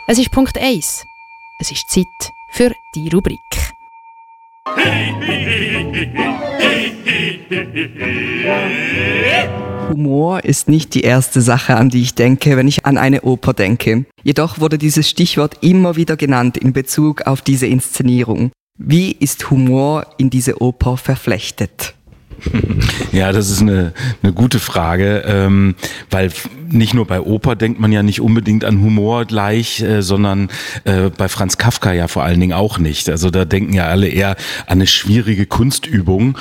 Es ist Punkt 1. Es ist Zeit für die Rubrik. Humor ist nicht die erste Sache, an die ich denke, wenn ich an eine Oper denke. Jedoch wurde dieses Stichwort immer wieder genannt in Bezug auf diese Inszenierung. Wie ist Humor in diese Oper verflechtet? Ja, das ist eine gute Frage, weil nicht nur bei Oper denkt man ja nicht unbedingt an Humor gleich, sondern bei Franz Kafka ja vor allen Dingen auch nicht. Also da denken ja alle eher an eine schwierige Kunstübung.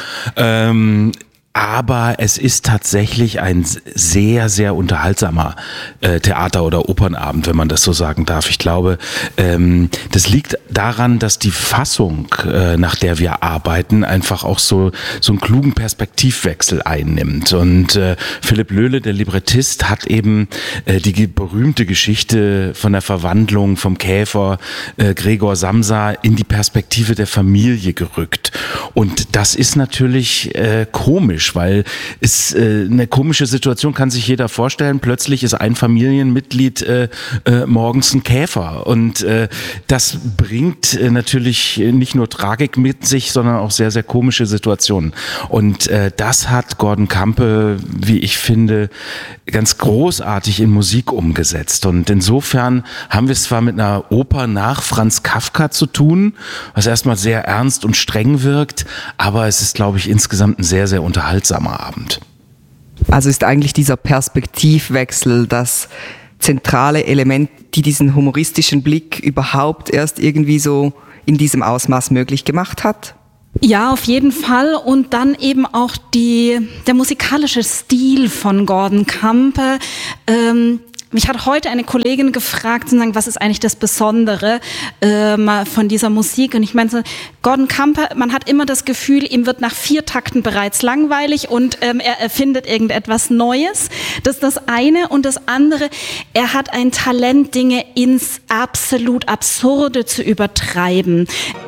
Aber es ist tatsächlich ein sehr, sehr unterhaltsamer Theater- oder Opernabend, wenn man das so sagen darf. Ich glaube, das liegt daran, dass die Fassung, nach der wir arbeiten, einfach auch so einen klugen Perspektivwechsel einnimmt. Und Philipp Löhle, der Librettist, hat eben die berühmte Geschichte von der Verwandlung vom Käfer Gregor Samsa in die Perspektive der Familie gerückt. Und das ist natürlich komisch, weil es eine komische Situation kann sich jeder vorstellen. Plötzlich ist ein Familienmitglied morgens ein Käfer und das bringt natürlich nicht nur Tragik mit sich, sondern auch sehr, sehr komische Situationen. Und das hat Gordon Campe, wie ich finde, ganz großartig in Musik umgesetzt. Und insofern haben wir es zwar mit einer Oper nach Franz Kafka zu tun, was erstmal sehr ernst und streng wirkt, aber es ist, glaube ich, insgesamt ein sehr, sehr unterhaltsamer Abend. Also ist eigentlich dieser Perspektivwechsel das zentrale Element, die diesen humoristischen Blick überhaupt erst irgendwie so in diesem Ausmaß möglich gemacht hat? Ja, auf jeden Fall. Und dann eben auch der musikalische Stil von Gordon Campe. Mich hat heute eine Kollegin gefragt, was ist eigentlich das Besondere von dieser Musik? Und ich meinte, Gordon Campe, man hat immer das Gefühl, ihm wird nach 4 Takten bereits langweilig und er erfindet irgendetwas Neues. Das ist das eine. Und das andere, er hat ein Talent, Dinge ins absolut Absurde zu übertreiben.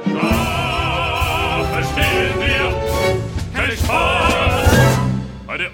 Da verstehen wir, kein Spaß, eine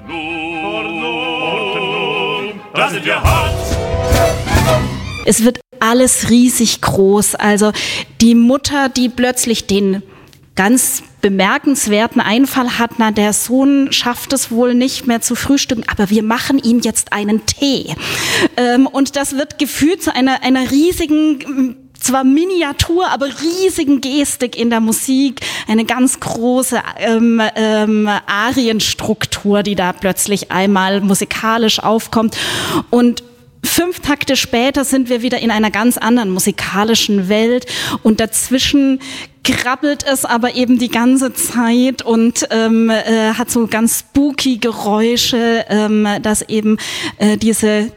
Ordnung, da sind wir hart. Es wird alles riesig groß. Also die Mutter, die plötzlich den ganz bemerkenswerten Einfall hat, der Sohn schafft es wohl nicht mehr zu frühstücken, aber wir machen ihm jetzt einen Tee. Und das wird gefühlt zu einer riesigen, zwar Miniatur, aber riesigen Gestik in der Musik, eine ganz große Arienstruktur, die da plötzlich einmal musikalisch aufkommt. Und 5 Takte später sind wir wieder in einer ganz anderen musikalischen Welt und dazwischen krabbelt es aber eben die ganze Zeit und hat so ganz spooky Geräusche, dass eben diese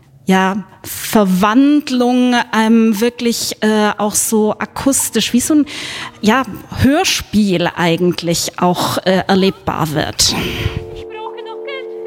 Verwandlung wirklich auch so akustisch wie so ein Hörspiel eigentlich auch erlebbar wird.